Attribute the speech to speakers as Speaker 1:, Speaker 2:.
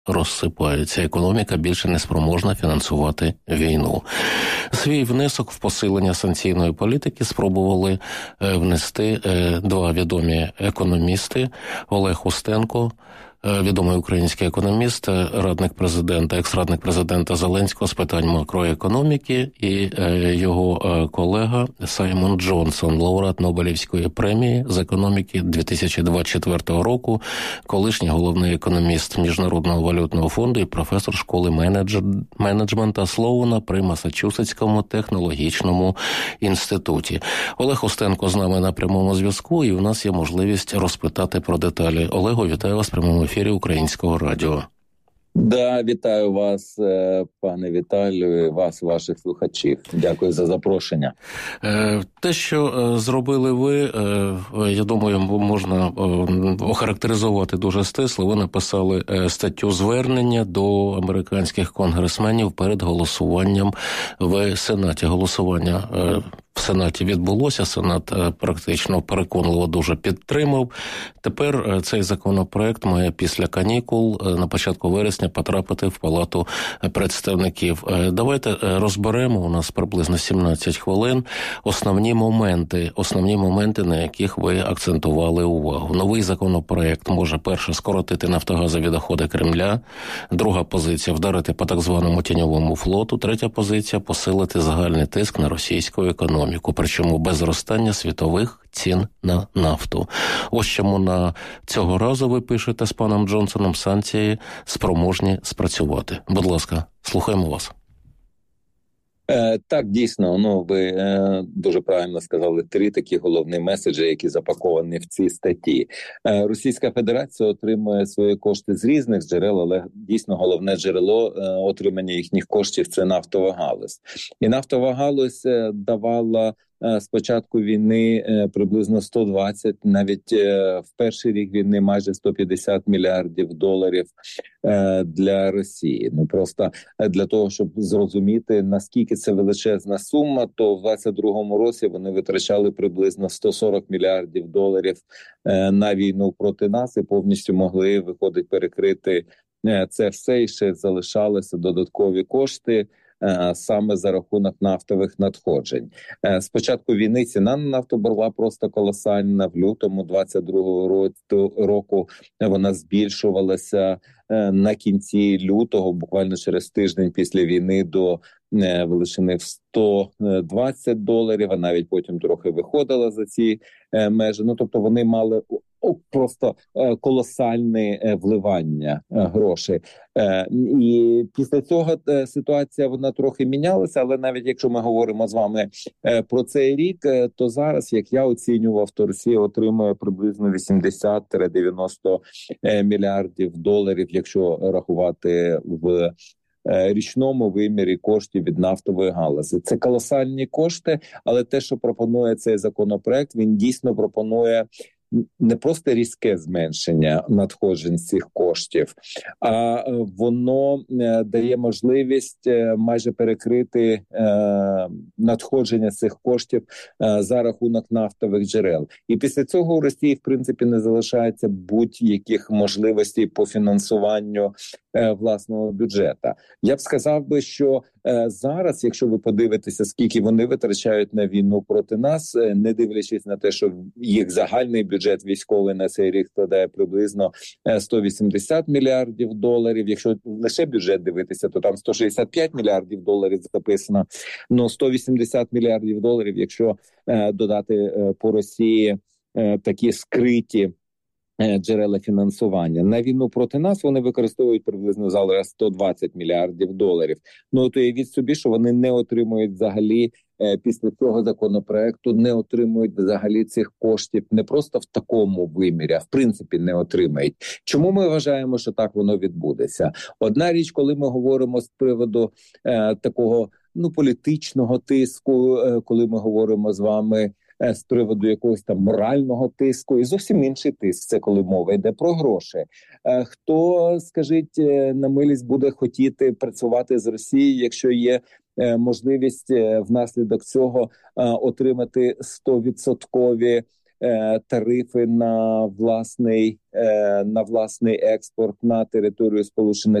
Speaker 1: розсипаються. Економіка більше не спроможна фінансувати війну. Свій внесок в посилення санкційної політики спробували внести два відомі економісти: Олег Устенко, відомий український економіст, радник президента, екс-радник президента Зеленського з питань макроекономіки, і його колега Саймон Джонсон, лауреат Нобелівської премії з економіки 2024 року, колишній головний економіст Міжнародного валютного фонду і професор школи менеджмента Слоуна при Масачусетському технологічному інституті. Олег Устенко з нами на прямому зв'язку, і у нас є можливість розпитати про деталі. Олегу, вітаю вас в прямому ефірі Українського радіо.
Speaker 2: Да, вітаю вас, пане Віталію, вас, ваших слухачів. Дякую за запрошення.
Speaker 1: Те, що зробили ви, я думаю, можна охарактеризувати дуже стисло. Ви написали статтю звернення до американських конгресменів перед голосуванням в Сенаті. Голосування в Сенаті відбулося, Сенат практично переконливо дуже підтримав. Тепер цей законопроект має після канікул на початку вересня потрапити в Палату представників. Давайте розберемо, у нас приблизно 17 хвилин, основні моменти, на яких ви акцентували увагу. Новий законопроект може, перше, скоротити нафтогазові доходи Кремля, друга позиція – вдарити по так званому тіньовому флоту, третя позиція – посилити загальний тиск на російську економіку, причому без зростання світових цін на нафту. Ось чому на цього разу ви пишете з паном Джонсоном санкції спроможні спрацювати. Будь ласка, слухаємо вас.
Speaker 2: Так, дійсно, ви дуже правильно сказали, три такі головні меседжі, які запаковані в цій статті. Російська Федерація отримує свої кошти з різних джерел, але дійсно головне джерело отримання їхніх коштів – це нафтова галузь. І нафтова галузь давала з початку війни приблизно 120, навіть в перший рік війни майже 150 мільярдів доларів для Росії. Просто для того, щоб зрозуміти, наскільки це величезна сума, то в 22-му році вони витрачали приблизно 140 мільярдів доларів на війну проти нас і повністю могли, виходить, перекрити це все, і ще залишалися додаткові кошти саме за рахунок нафтових надходжень. З початку війни ціна на нафту була просто колосальна. В лютому 22-го року вона збільшувалася на кінці лютого, буквально через тиждень після війни, до величини в 120 доларів, а навіть потім трохи виходила за ці межі. Тобто вони мали просто колосальне вливання грошей. І після цього ситуація вона трохи мінялася, але навіть якщо ми говоримо з вами про цей рік, то зараз, як я оцінював, то Росія отримує приблизно 80-90 мільярдів доларів, якщо рахувати в річному вимірі коштів від нафтової галузі. Це колосальні кошти, але те, що пропонує цей законопроект, він дійсно пропонує не просто різке зменшення надходжень цих коштів, а воно дає можливість майже перекрити надходження цих коштів за рахунок нафтових джерел. І після цього у Росії, в принципі, не залишається будь-яких можливостей по фінансуванню власного бюджету. Я б сказав би, що зараз, якщо ви подивитеся, скільки вони витрачають на війну проти нас, не дивлячись на те, що їх загальний бюджет військовий на цей рік складає приблизно 180 мільярдів доларів. Якщо лише бюджет дивитися, то там 165 мільярдів доларів записано. 180 мільярдів доларів, якщо додати по Росії такі скриті джерела фінансування. На війну проти нас вони використовують приблизно зараз 120 мільярдів доларів. То уявіть собі, що вони не отримують взагалі після цього законопроекту, не отримують взагалі цих коштів не просто в такому вимірі, а в принципі не отримають. Чому ми вважаємо, що так воно відбудеться? Одна річ, коли ми говоримо з приводу такого політичного тиску, коли ми говоримо з вами з приводу якогось там морального тиску, і зовсім інший тиск – це коли мова йде про гроші. Хто, скажіть, на милість буде хотіти працювати з Росією, якщо є можливість внаслідок цього отримати 100% тарифи на власний експорт на територію Сполучених